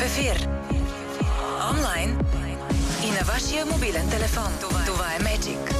ефир, онлайн и на вашия мобилен телефон. Това е Magic.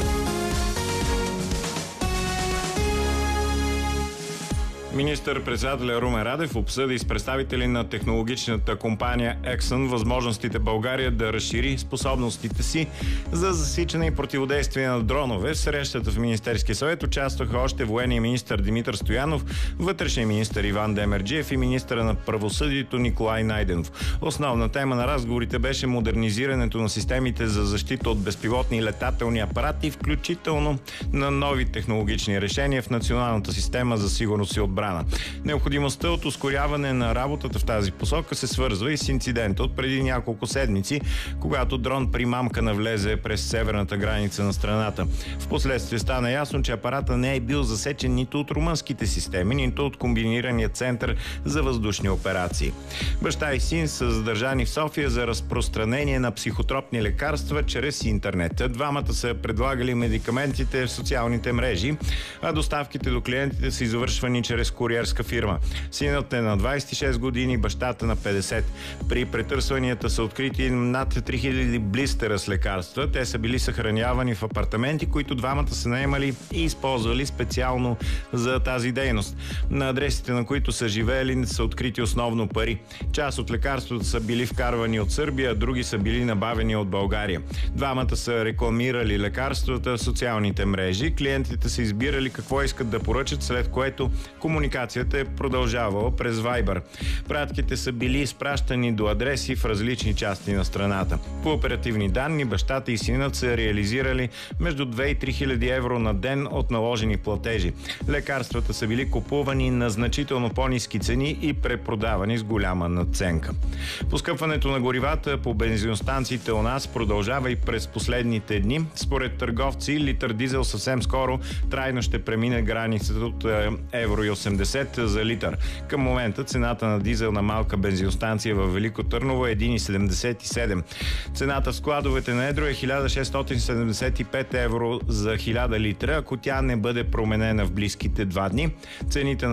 Министър-председателя Румен Радев обсъди с представители на технологичната компания Exxon възможностите България да разшири способностите си за засичане и противодействие на дронове. В срещата в Министерския съвет участваха още военния министър Димитър Стоянов, вътрешния министър Иван Демерджиев и министъра на правосъдието Николай Найденов. Основна тема на разговорите беше модернизирането на системите за защита от безпилотни летателни апарати, включително на нови технологични решения в националната система за сигурност и отбрана. Необходимостта от ускоряване на работата в тази посока се свързва и с инцидента от преди няколко седмици, когато дрон примамка навлезе през северната граница на страната. Впоследствие стана ясно, че апарата не е бил засечен нито от румънските системи, нито от комбинирания център за въздушни операции. Баща и син са задържани в София за разпространение на психотропни лекарства чрез интернет. Двамата са предлагали медикаментите в социалните мрежи, а доставките до клиентите са извършвани чрез куриерска фирма. Синът е на 26 години, бащата на 50. При претърсванията са открити над 3000 блистера с лекарства. Те са били съхранявани в апартаменти, които двамата са наемали и използвали специално за тази дейност. На адресите, на които са живеели, са открити основно пари. Част от лекарствата са били вкарвани от Сърбия, други са били набавени от България. Двамата са рекламирали лекарствата в социалните мрежи. Клиентите са избирали какво искат да поръчат, след което комуникацията е продължавала през Viber. Пратките са били изпращани до адреси в различни части на страната. По оперативни данни, бащата и синът са реализирали между 2 и 3 хиляди евро на ден от наложени платежи. Лекарствата са били купувани на значително по-ниски цени и препродавани с голяма надценка. Поскъпването на горивата по бензиностанциите у нас продължава и през последните дни. Според търговци, литър дизел съвсем скоро трайно ще премине границата от евро и 80 за литър. Към момента цената на дизел на малка бензиностанция във Велико Търново е 1,77. Цената в складовете на едро е 1675 евро за 1000 литра, ако тя не бъде променена в близките 2 дни. Цените на